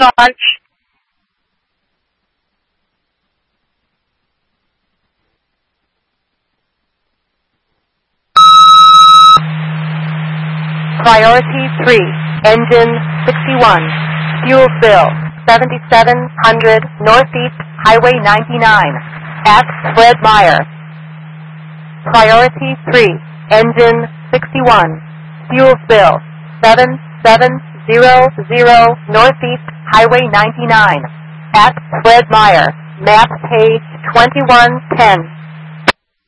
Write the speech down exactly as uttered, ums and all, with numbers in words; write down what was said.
Sarge. Priority three, engine sixty-one, fuel fill seventy-seven hundred Northeast Highway ninety-nine at Fred Meyer. Priority three, engine sixty-one, fuel fill seven seven zero zero Northeast Highway ninety-nine at Fred Meyer. Map page twenty-one ten.